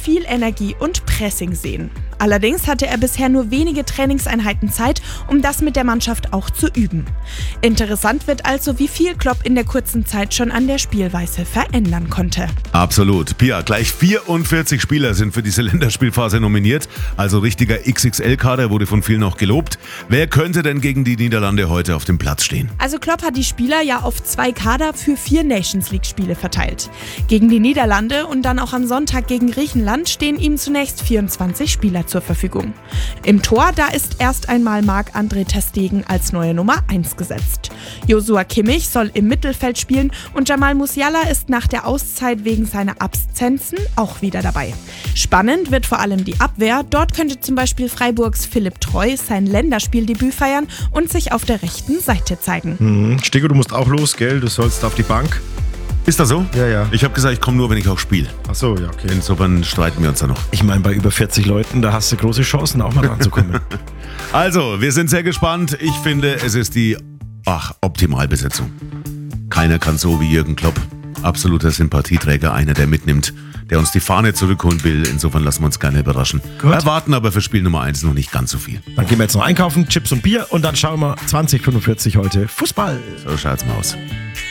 viel Energie und Pressing sehen. Allerdings hatte er bisher nur wenige Trainingseinheiten Zeit, um das mit der Mannschaft auch zu üben. Interessant wird also, wie viel Klopp in der kurzen Zeit schon an der Spielweise verändern konnte. Absolut. Pia, gleich 44 Spieler sind für diese Länderspielphase nominiert. Also richtiger XXL-Kader, wurde von vielen auch gelobt. Wer könnte denn gegen die Niederlande heute auf dem Platz stehen? Also Klopp hat die Spieler ja auf 2 Kader für 4 Nations-League-Spiele verteilt. Gegen die Niederlande und dann auch am Sonntag gegen Griechenland stehen ihm zunächst 24 Spieler zur Verfügung. Im Tor, da ist erst einmal Marc-André ter Stegen als neue Nummer 1 gesetzt. Joshua Kimmich soll im Mittelfeld spielen und Jamal Musiala ist nach der Auszeit wegen seiner Absenzen auch wieder dabei. Spannend wird vor allem die Abwehr. Dort könnte zum Beispiel Freiburgs Philipp Treu sein Länderspieldebüt feiern und sich auf der rechten Seite zeigen. Stego, du musst auch los, gell? Du sollst auf die Bank. Ist das so? Ja. Ich habe gesagt, ich komme nur, wenn ich auch spiele. Ach so, ja, okay. Insofern streiten wir uns da noch. Ich meine, bei über 40 Leuten, da hast du große Chancen, auch mal ranzukommen. Also, wir sind sehr gespannt. Ich finde, es ist die Optimalbesetzung. Keiner kann so wie Jürgen Klopp. Absoluter Sympathieträger, einer, der mitnimmt, der uns die Fahne zurückholen will. Insofern lassen wir uns gerne überraschen. Gut. Erwarten aber für Spiel Nummer 1 noch nicht ganz so viel. Dann gehen wir jetzt noch einkaufen, Chips und Bier und dann schauen wir 20:45 heute Fußball. So schaut's mal aus.